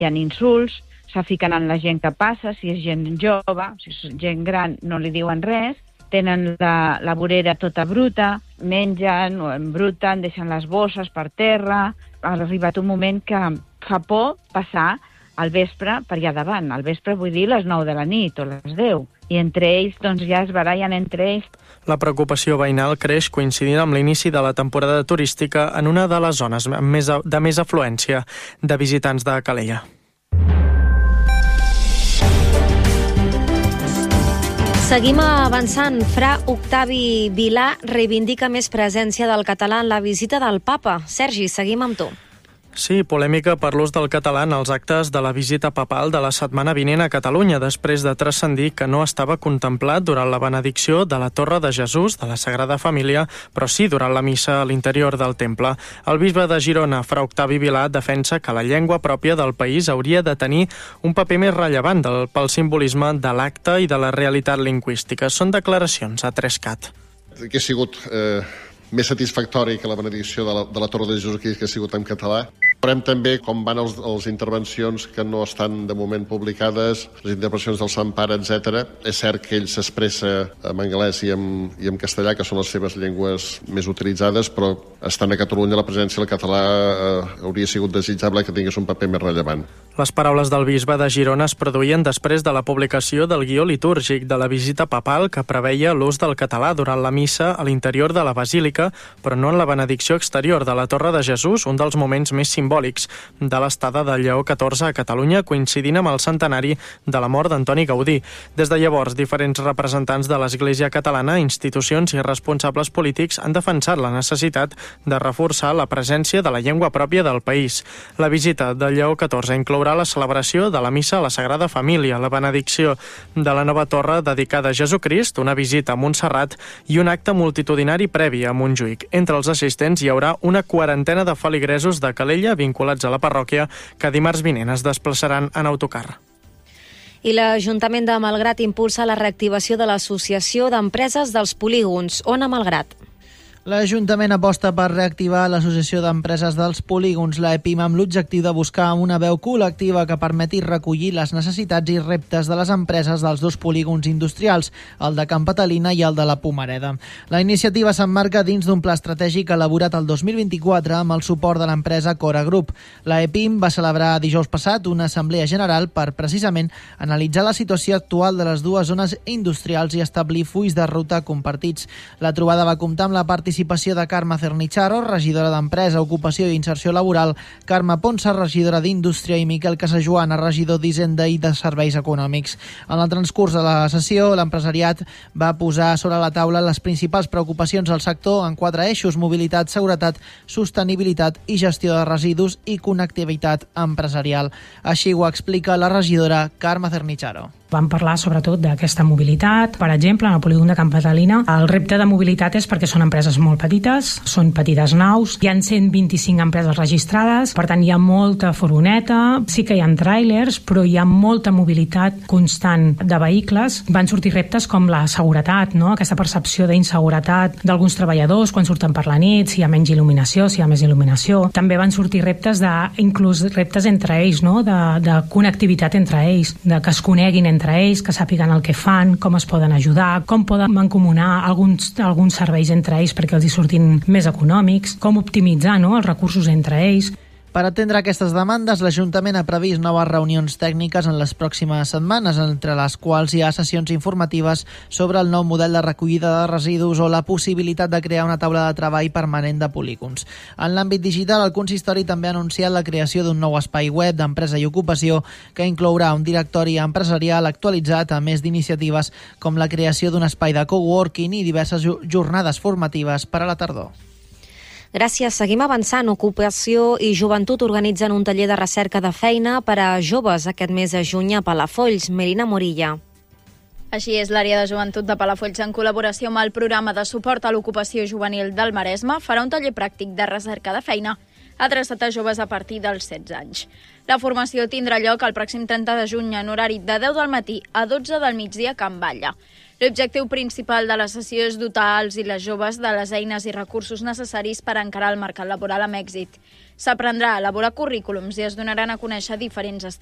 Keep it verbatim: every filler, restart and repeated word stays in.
hi ha insults, se fiquen en la gent que passa, si és gent jove, si és gent gran no li diuen res, tenen la, la vorera tota bruta, mengen o embruten, deixen les bosses per terra. Ha arribat un moment que fa por passar al vespre per allà davant. Al vespre vull dir les nou de la nit o les deu. I entre ells doncs, ja es barallen entre ells. La preocupació veïnal creix coincidint amb l'inici de la temporada turística en una de les zones més, de més afluència de visitants de Calella. Seguim avançant. Fra Octavi Vilà reivindica més presència del català en la visita del Papa. Sergi, seguim amb tu. Sí, polèmica per l'ús del català en els actes de la visita papal de la setmana vinent a Catalunya, després de transcendir que no estava contemplat durant la benedicció de la Torre de Jesús de la Sagrada Família, però sí durant la missa a l'interior del temple. El bisbe de Girona, Fra Octavi Vilà, defensa que la llengua pròpia del país hauria de tenir un paper més rellevant del, pel simbolisme de l'acte i de la realitat lingüística. Són declaracions a Trescat. Que ha sigut eh, més satisfactori que la benedicció de la, de la Torre de Jesús, que ha sigut en català. Veurem també com van els, els intervencions que no estan de moment publicades, les intervencions del Sant Pare, etcètera. És cert que ell s'expressa en anglès i en, i en castellà, que són les seves llengües més utilitzades, però estant a Catalunya la presència del català eh, hauria sigut desitjable que tingués un paper més rellevant. Les paraules del bisbe de Girona es produïen després de la publicació del guió litúrgic de la visita papal que preveia l'ús del català durant la missa a l'interior de la basílica, però no en la benedicció exterior de la Torre de Jesús, un dels moments més simbòlics de l'estada de Lleó catorze a Catalunya, coincidint amb el centenari de la mort d'Antoni Gaudí. Des de llavors, diferents representants de l'Església catalana, institucions i responsables polítics han defensat la necessitat de reforçar la presència de la llengua pròpia del país. La visita de Lleó catorze inclourà la celebració de la missa a la Sagrada Família, la benedicció de la nova torre dedicada a Jesucrist, una visita a Montserrat i un acte multitudinari previ a Montjuïc. Entre els assistents hi haurà una quarantena de feligresos de Calella vinculats a la parròquia que dimarts vinent es desplaçaran en autocar. I l'Ajuntament de Malgrat impulsa la reactivació de l'Associació d'Empreses dels Polígons. Ona Malgrat. L'Ajuntament aposta per reactivar l'Associació d'Empreses dels Polígons, l'A E P I M, amb l'objectiu de buscar una veu col·lectiva que permeti recollir les necessitats i reptes de les empreses dels dos polígons industrials, el de Can Patalina i el de la Pomareda. La iniciativa s'emmarca dins d'un pla estratègic elaborat el dos mil vint-i-quatre amb el suport de l'empresa Cora Group. L'A E P I M va celebrar dijous passat una assemblea general per, precisament, analitzar la situació actual de les dues zones industrials i establir fulls de ruta compartits. La trobada va comptar amb la participació participació de Carme Cernicharo, regidora d'Empresa, Ocupació i Inserció Laboral, Carme Ponsa, regidora d'Indústria, i Miquel Casajoana, regidor d'Hisenda i de Serveis Econòmics. En el transcurs de la sessió, l'empresariat va posar sobre la taula les principals preocupacions del sector en quatre eixos: mobilitat, seguretat, sostenibilitat i gestió de residus i connectivitat empresarial. Així ho explica la regidora Carme Cernicharo. Vam parlar sobretot d'aquesta mobilitat. Per exemple, en el polígon de Can Patalina, el repte de mobilitat és perquè són empreses molt petites, són petites naus, hi ha cent vint-i-cinc empreses registrades, per tant hi ha molta furgoneta, sí que hi ha tràilers, però hi ha molta mobilitat constant de vehicles. Van sortir reptes com la seguretat, no? Aquesta percepció d'inseguretat d'alguns treballadors quan surten per la nit, si hi ha menys il·luminació, si hi ha més il·luminació. També van sortir reptes de, inclús reptes entre ells, no? de, de connectivitat entre ells, de que es coneguin entre entre ells, que sàpiguen el que fan, com es poden ajudar, com poden mancomunar alguns, alguns serveis entre ells perquè els hi surtin més econòmics, com optimitzar, no?, els recursos entre ells. Per atendre aquestes demandes, l'Ajuntament ha previst noves reunions tècniques en les pròximes setmanes, entre les quals hi ha sessions informatives sobre el nou model de recollida de residus o la possibilitat de crear una taula de treball permanent de polígons. En l'àmbit digital, el consistori també ha anunciat la creació d'un nou espai web d'empresa i ocupació que inclourà un directori empresarial actualitzat, a més d'iniciatives com la creació d'un espai de coworking i diverses jornades formatives per a la tardor. Gràcies. Seguim avançant. Ocupació i Joventut organitzen un taller de recerca de feina per a joves aquest mes de juny a Palafolls. Melina Morilla. Així és, l'àrea de joventut de Palafolls, en col·laboració amb el programa de suport a l'ocupació juvenil del Maresme, farà un taller pràctic de recerca de feina adreçat a joves a partir dels setze anys. La formació tindrà lloc el pròxim trenta de juny en horari de deu del matí a dotze del migdia a Can Batlle. L'objectiu principal de la sessió és dotar els i les joves de les eines i recursos necessaris per encarar el mercat laboral amb èxit. S'aprendrà a elaborar currículums i es donaran a conèixer diferents estratègies